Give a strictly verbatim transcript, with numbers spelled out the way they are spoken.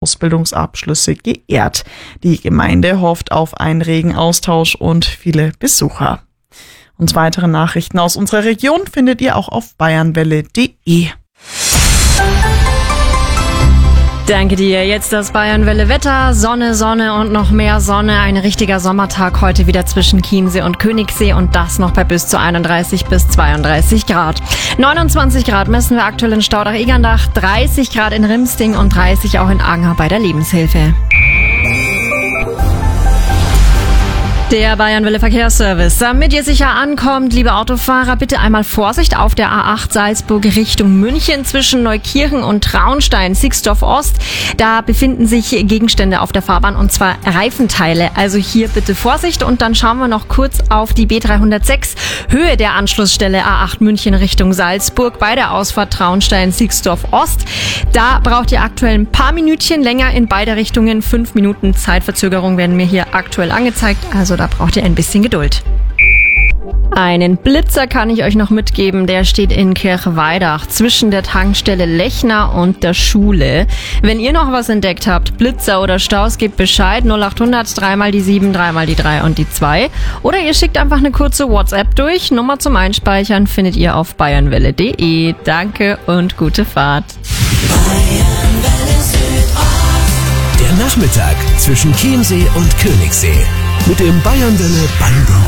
Ausbildungsabschlüsse geehrt. Die Gemeinde hofft auf einen regen Austausch und viele Besucher. Und weitere Nachrichten aus unserer Region findet ihr auch auf bayernwelle punkt de. Danke dir. Jetzt das Bayernwelle Wetter. Sonne, Sonne und noch mehr Sonne. Ein richtiger Sommertag heute wieder zwischen Chiemsee und Königssee und das noch bei bis zu einunddreißig bis zweiunddreißig Grad. neunundzwanzig Grad messen wir aktuell in Staudach-Egerndach, dreißig Grad in Rimsting und dreißig auch in Anger bei der Lebenshilfe. Der Bayernwelle Verkehrsservice. Damit ihr sicher ankommt, liebe Autofahrer, bitte einmal Vorsicht auf der A acht Salzburg Richtung München zwischen Neukirchen und Traunstein, Sixdorf Ost. Da befinden sich Gegenstände auf der Fahrbahn und zwar Reifenteile. Also hier bitte Vorsicht und dann schauen wir noch kurz auf die B dreihundertsechs. Höhe der Anschlussstelle A acht München Richtung Salzburg bei der Ausfahrt Traunstein, Sixdorf Ost. Da braucht ihr aktuell ein paar Minütchen länger in beide Richtungen. Fünf Minuten Zeitverzögerung werden mir hier aktuell angezeigt. Also da braucht ihr ein bisschen Geduld. Einen Blitzer kann ich euch noch mitgeben, der steht in Kirchweidach zwischen der Tankstelle Lechner und der Schule. Wenn ihr noch was entdeckt habt, Blitzer oder Staus, gebt Bescheid, null acht hundert, dreimal die sieben, dreimal die drei und die zwei. Oder ihr schickt einfach eine kurze WhatsApp durch, Nummer zum Einspeichern findet ihr auf bayernwelle punkt de. Danke und gute Fahrt. Der Nachmittag zwischen Chiemsee und Königssee mit dem Bayernwelle Band